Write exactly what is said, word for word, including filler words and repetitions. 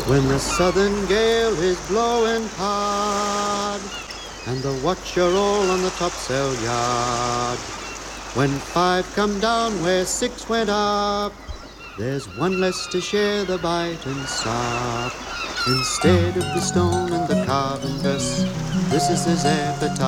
When the southern gale is blowing hard, and the watch are all on the topsail yard, when five come down where six went up, there's one less to share the bite and sup. Instead of the stone and the carven verse, this is the Zephyr